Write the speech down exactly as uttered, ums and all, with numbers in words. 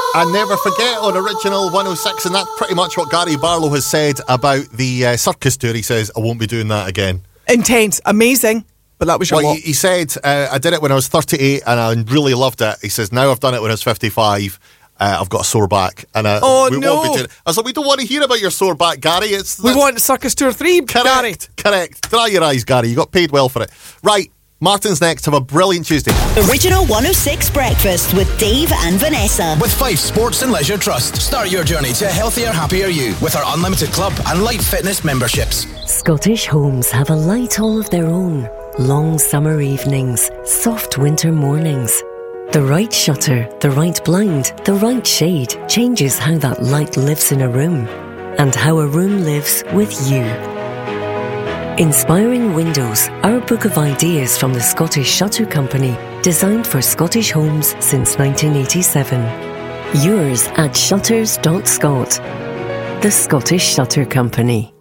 And never forget on Original one oh six, and that's pretty much what Gary Barlow has said about the uh, circus tour. He says, I won't be doing that again. Intense, amazing, but that was your well, lot. He, he said, uh, I did it when I was thirty-eight and I really loved it. He says, now I've done it when I was fifty-five. Uh, I've got a sore back. And uh, oh, we no. won't be doing it. I was like, we don't want to hear about your sore back, Gary. It's We want Circus Tour three, correct, Gary. Correct. Dry your eyes, Gary. You got paid well for it. Right. Martin's next. Have a brilliant Tuesday. Original one oh six Breakfast with Dave and Vanessa. With Fife Sports and Leisure Trust. Start your journey to a healthier, happier you with our unlimited club and light fitness memberships. Scottish homes have a light all of their own. Long summer evenings, soft winter mornings. The right shutter, the right blind, the right shade changes how that light lives in a room and how a room lives with you. Inspiring Windows, our book of ideas from the Scottish Shutter Company, designed for Scottish homes since nineteen eighty-seven. Yours at shutters dot scot. The Scottish Shutter Company.